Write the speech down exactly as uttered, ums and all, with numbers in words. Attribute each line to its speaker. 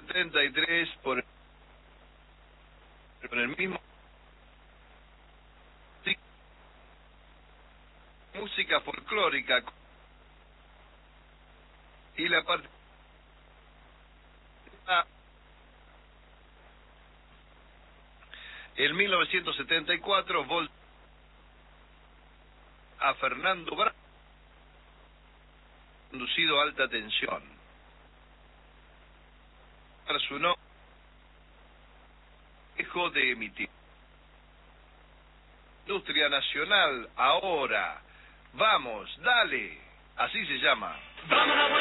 Speaker 1: setenta y tres por, por el mismo música folclórica y la parte en mil novecientos setenta y cuatro vol a Fernando Bra conducido a alta tensión. Para su nombre dejó de emitir. Industria Nacional, ahora, vamos, dale, así se llama.